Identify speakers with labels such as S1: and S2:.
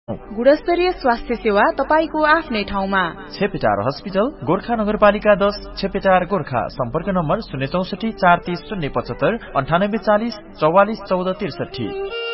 S1: गुणस्तरीय स्वास्थ्य सेवा तपाईको आफ्नै ठाउँमा।
S2: छेपेटार हस्पिटल, गोर्खा नगरपालिका 10, छेपेटार गोर्खा। सम्पर्क नम्बर 064 330 075 98 40 44 14 63।